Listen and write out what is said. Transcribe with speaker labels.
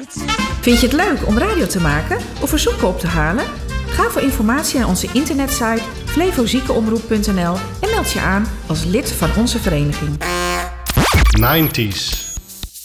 Speaker 1: Vind je het leuk om radio te maken of verzoeken op te halen? Ga voor informatie naar onze internetsite flevoziekenomroep.nl en meld je aan als lid van onze vereniging.
Speaker 2: 90s.